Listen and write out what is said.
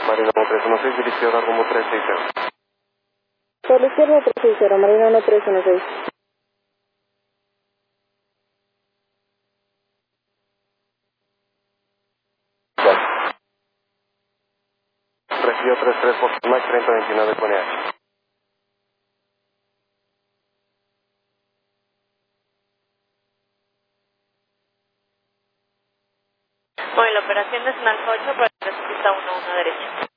Marina 1316, dirigido a rumbo 360. Por la izquierda 360, Marina 1316. Bueno. Recibió 33 por Max 3029 con EH. Bueno, la operación es Nacional 8 para la pista 11 derecha.